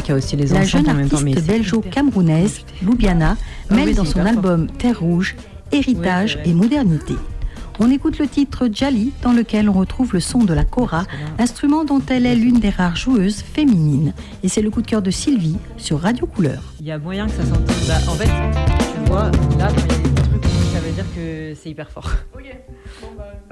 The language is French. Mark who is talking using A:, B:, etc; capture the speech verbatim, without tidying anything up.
A: qu'il y a aussi les
B: La
A: enceintes
B: jeune
A: en même temps. Mais
B: artiste
A: c'est-
B: belgeo-camerounaise, Loubiana,
A: Ah
B: mêle
A: oui,
B: dans
A: c'est
B: son
A: hyper fort.
B: album Terre Rouge, héritage
A: Oui, c'est
B: et
A: vrai.
B: modernité. On écoute le titre Djali, dans lequel on retrouve le son de la kora, instrument dont elle est l'une des rares joueuses féminines. Et c'est le coup de cœur de Sylvie sur Radio Couleur.
A: Il y a moyen que ça s'entende. Bah, en fait, tu vois, là, quand il y a des trucs, ça veut dire que c'est hyper fort.